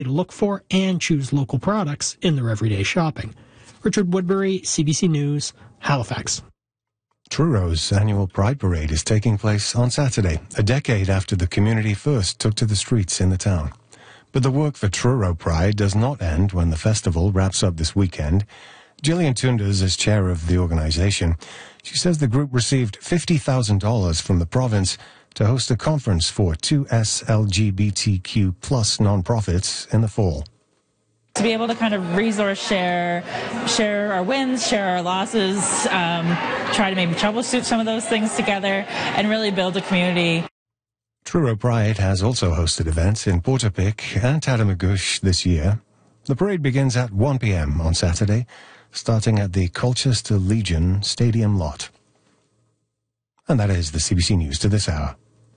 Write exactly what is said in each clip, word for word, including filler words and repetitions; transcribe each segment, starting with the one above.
to look for and choose local products in their everyday shopping. Richard Woodbury, C B C News, Halifax. Truro's annual Pride Parade is taking place on Saturday, a decade after the community first took to the streets in the town. But the work for Truro Pride does not end when the festival wraps up this weekend. Gillian Tunders is chair of the organization. She says the group received fifty thousand dollars from the province to host a conference for two S L G B T Q plus nonprofits in the fall. To be able to kind of resource share, share our wins, share our losses, um, try to maybe troubleshoot some of those things together, and really build a community. Truro Pride has also hosted events in Portapique and Tatamagouche this year. The parade begins at one p.m. on Saturday, starting at the Colchester Legion Stadium lot. And that is the C B C News to this hour.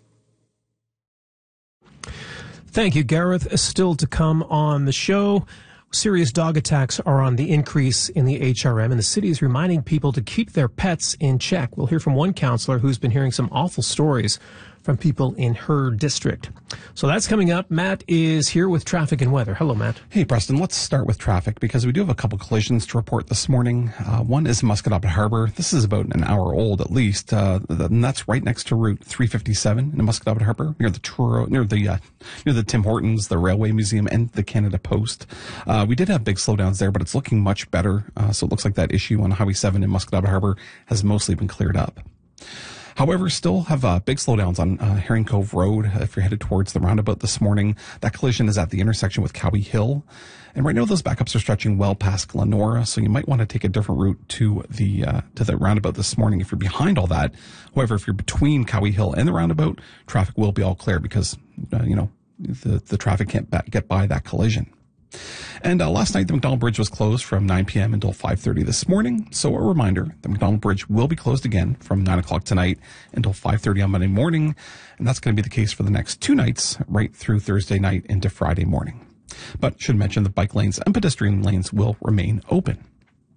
Thank you, Gareth. Still to come on the show, serious dog attacks are on the increase in the H R M, and the city is reminding people to keep their pets in check. We'll hear from one counselor who's been hearing some awful stories from people in her district. So that's coming up. Matt is here with traffic and weather. Hello, Matt. Hey, Preston. Let's start with traffic because we do have a couple collisions to report this morning. Uh, one is Musquodoboit Harbor. This is about an hour old at least, uh, and that's right next to Route three fifty-seven in Musquodoboit Harbor, near the Truro, near the uh, near the Tim Hortons, the Railway Museum, and the Canada Post. Uh, we did have big slowdowns there, but it's looking much better. Uh, so it looks like that issue on Highway seven in Musquodoboit Harbor has mostly been cleared up. However, still have uh, big slowdowns on uh, Herring Cove Road if you're headed towards the roundabout this morning. That collision is at the intersection with Cowie Hill. And right now those backups are stretching well past Glenora, so you might want to take a different route to the uh, to the roundabout this morning if you're behind all that. However, if you're between Cowie Hill and the roundabout, traffic will be all clear because, uh, you know, the, the traffic can't ba- get by that collision. And uh, last night, the McDonald Bridge was closed from nine p.m. until five thirty this morning. So a reminder, the McDonald Bridge will be closed again from nine o'clock tonight until five thirty on Monday morning. And that's going to be the case for the next two nights, right through Thursday night into Friday morning. But should mention the bike lanes and pedestrian lanes will remain open.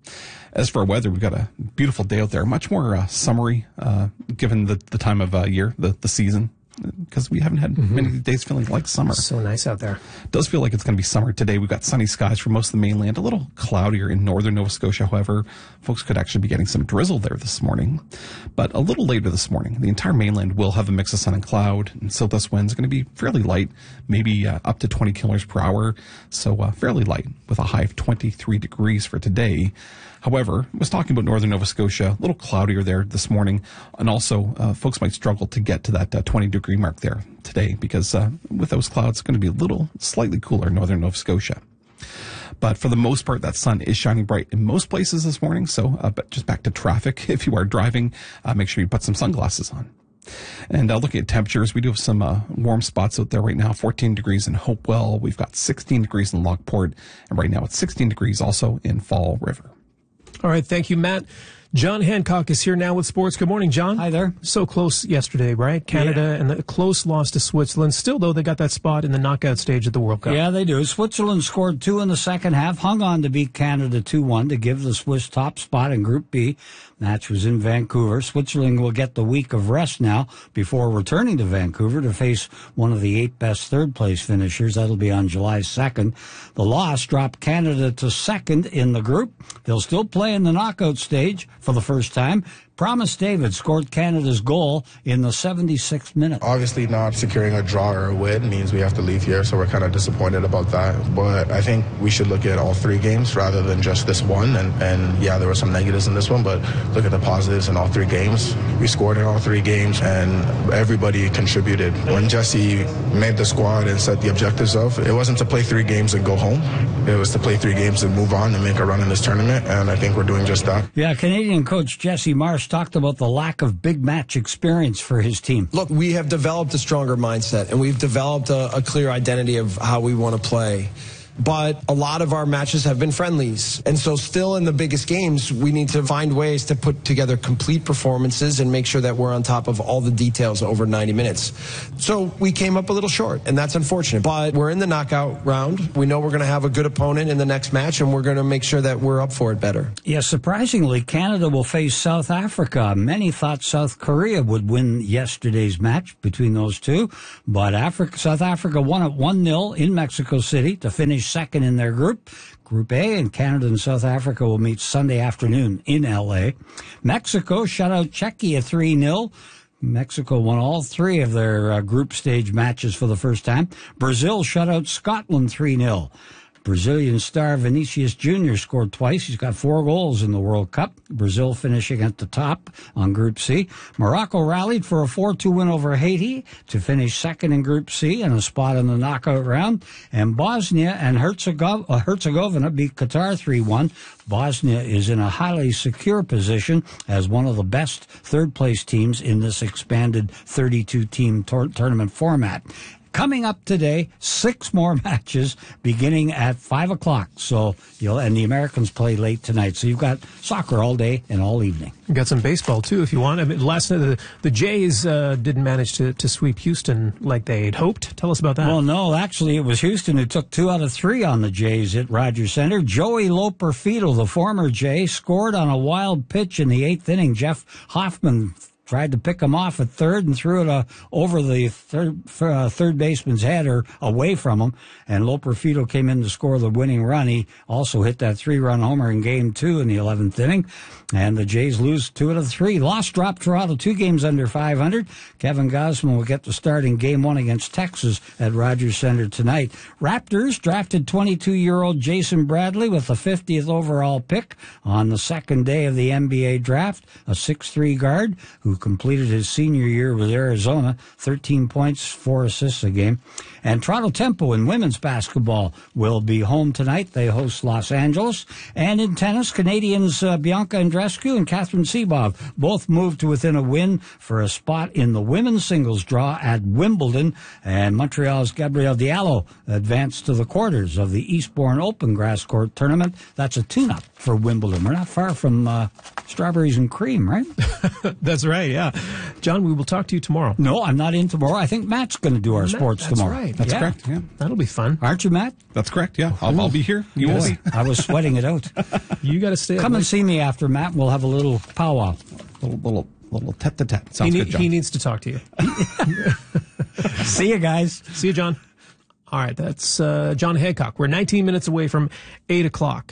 As for weather, we've got a beautiful day out there, much more uh, summery, uh, given the, the time of uh, year, the, the season. Because we haven't had mm-hmm. many days feeling like summer. So nice out there. It does feel like it's going to be summer today. We've got sunny skies for most of the mainland. A little cloudier in northern Nova Scotia, however. Folks could actually be getting some drizzle there this morning. But a little later this morning, the entire mainland will have a mix of sun and cloud. And southwest winds are going to be fairly light, maybe uh, up to twenty kilometers per hour. So uh, fairly light with a high of twenty-three degrees for today. However, I was talking about northern Nova Scotia, a little cloudier there this morning, and also uh, folks might struggle to get to that uh, twenty degree mark there today because uh, with those clouds, it's going to be a little slightly cooler in northern Nova Scotia. But for the most part, that sun is shining bright in most places this morning. So, uh, but just back to traffic, if you are driving, uh, make sure you put some sunglasses on. And uh, looking at temperatures, we do have some uh, warm spots out there right now. fourteen degrees in Hopewell. We've got sixteen degrees in Lockport. And right now it's sixteen degrees also in Fall River. All right, thank you, Matt. John Hancock is here now with sports. Good morning, John. Hi there. So close yesterday, right? Canada yeah. and a close loss to Switzerland. Still, though, they got that spot in the knockout stage of the World Cup. Yeah, they do. Switzerland scored two in the second half, hung on to beat Canada two one to give the Swiss top spot in Group B. Match was in Vancouver. Switzerland will get the week of rest now before returning to Vancouver to face one of the eight best third-place finishers. That'll be on July second. The loss dropped Canada to second in the group. They'll still play in the knockout stage for the first time. Promise David scored Canada's goal in the seventy-sixth minute. Obviously not securing a draw or a win means we have to leave here, so we're kind of disappointed about that. But I think we should look at all three games rather than just this one. And, and yeah, there were some negatives in this one, but look at the positives in all three games. We scored in all three games, and everybody contributed. When Jesse made the squad and set the objectives of, it wasn't to play three games and go home. It was to play three games and move on and make a run in this tournament, and I think we're doing just that. Yeah, Canadian coach Jesse Marsh talked about the lack of big match experience for his team. Look, we have developed a stronger mindset, and we've developed a, a clear identity of how we want to play. but a lot of our matches have been friendlies. And so still in the biggest games, we need to find ways to put together complete performances and make sure that we're on top of all the details over ninety minutes. So we came up a little short, and that's unfortunate. But we're in the knockout round. We know we're going to have a good opponent in the next match, and we're going to make sure that we're up for it better. Yeah, surprisingly, Canada will face South Africa. Many thought South Korea would win yesterday's match between those two, but Africa, South Africa won at one nil in Mexico City to finish second in their group. Group A, and Canada and South Africa will meet Sunday afternoon in L A. Mexico shut out Czechia three nil. Mexico won all three of their uh, group stage matches for the first time. Brazil shut out Scotland three nil. Brazilian star Vinicius Junior scored twice. He's got four goals in the World Cup. Brazil finishing at the top on Group C. Morocco rallied for a four two win over Haiti to finish second in Group C and a spot in the knockout round. And Bosnia and Herzegovina, Herzegovina beat Qatar three one. Bosnia is in a highly secure position as one of the best third-place teams in this expanded thirty-two team tor- tournament format. Coming up today, six more matches beginning at five o'clock. So you'll and the Americans play late tonight. So you've got soccer all day and all evening. You got some baseball too, if you want. I mean, last night the, the Jays uh, didn't manage to, to sweep Houston like they had hoped. Tell us about that. Well, no, actually it was Houston who took two out of three on the Jays at Rogers Center. Joey Loperfido, the former Jay, scored on a wild pitch in the eighth inning. Jeff Hoffman tried to pick him off at third and threw it uh, over the third, uh, third baseman's head or away from him. And Loperfido came in to score the winning run. He also hit that three-run homer in game two in the eleventh inning. And the Jays lose two out of three. Lost drop Toronto, two games under five hundred. Kevin Gausman will get the start in game one against Texas at Rogers Center tonight. Raptors drafted twenty-two-year-old Jason Bradley with the fiftieth overall pick on the second day of the N B A draft, a six three guard who completed his senior year with Arizona, thirteen points, four assists a game. And Toronto Tempo in women's basketball will be home tonight. They host Los Angeles. And in tennis, Canadians uh, Bianca Andreescu and Catherine Seabov both moved to within a win for a spot in the women's singles draw at Wimbledon. And Montreal's Gabrielle Diallo advanced to the quarters of the Eastbourne Open Grass Court Tournament. That's a tune-up for Wimbledon. We're not far from uh, strawberries and cream, right? That's right, yeah. John, we will talk to you tomorrow. No, I'm not in tomorrow. I think Matt's going to do our Matt, sports that's tomorrow. Right. That's yeah. correct, yeah. That'll be fun. Aren't you, Matt? That's correct, yeah. I'll, I'll be here. You Yes. will be. I was sweating it out. You got to stay. Come and see me after, Matt. We'll have a little powwow. Little, little, little tete-a-tete. He, Sounds ne- good, John. he needs to talk to you. See you guys. See you, John. All right, that's uh, John Hancock. We're nineteen minutes away from eight o'clock.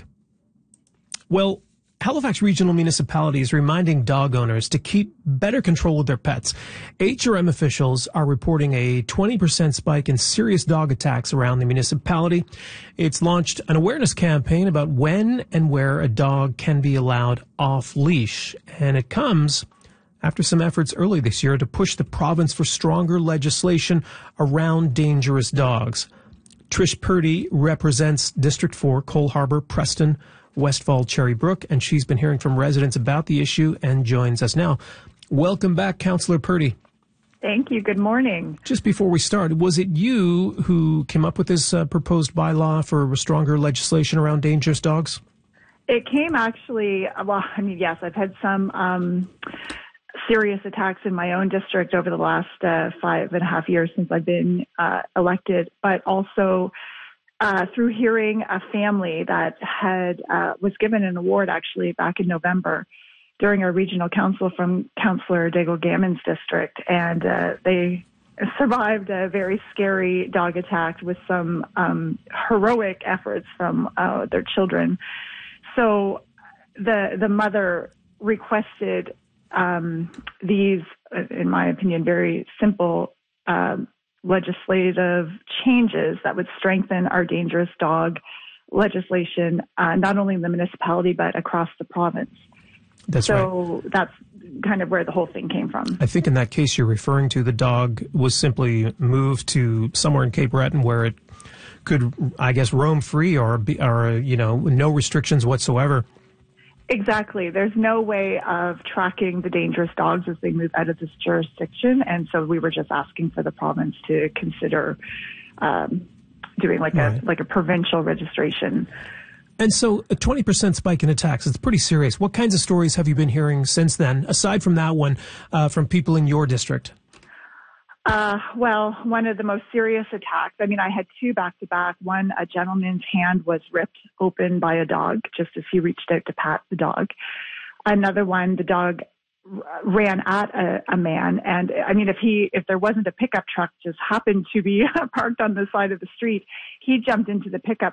Well, Halifax Regional Municipality is reminding dog owners to keep better control of their pets. H R M officials are reporting a twenty percent spike in serious dog attacks around the municipality. It's launched an awareness campaign about when and where a dog can be allowed off leash, and it comes after some efforts early this year to push the province for stronger legislation around dangerous dogs. Trish Purdy represents District four, Cole Harbour, Preston, Westfall, Cherry Brook, and she's been hearing from residents about the issue and joins us now. Welcome back, Councillor Purdy. Thank you. Good morning. Just before we start, was it you who came up with this uh, proposed bylaw for stronger legislation around dangerous dogs? It came actually, well, I mean, yes, I've had some um, serious attacks in my own district over the last uh, five and a half years since I've been uh, elected, but also Uh, through hearing a family that had uh, was given an award actually back in November during our regional council from Councillor Dago Gammon's district, and uh, they survived a very scary dog attack with some um, heroic efforts from uh, their children. So the the mother requested um, these, in my opinion, very simple Um, legislative changes that would strengthen our dangerous dog legislation, uh, not only in the municipality, but across the province. That's so right. that's kind of where the whole thing came from. I think in that case you're referring to, the dog was simply moved to somewhere in Cape Breton where it could, I guess, roam free or, be, or you know, no restrictions whatsoever. Exactly. There's no way of tracking the dangerous dogs as they move out of this jurisdiction. And so we were just asking for the province to consider um, doing like Right. a like a provincial registration. And so a twenty percent spike in attacks, it's pretty serious. What kinds of stories have you been hearing since then, aside from that one, uh, from people in your district? Uh, well, one of the most serious attacks, I mean, I had two back to back. One, a gentleman's hand was ripped open by a dog just as he reached out to pat the dog. Another one, the dog ran at a, a man. And I mean, if he, if there wasn't a pickup truck just happened to be parked on the side of the street, he jumped into the pickup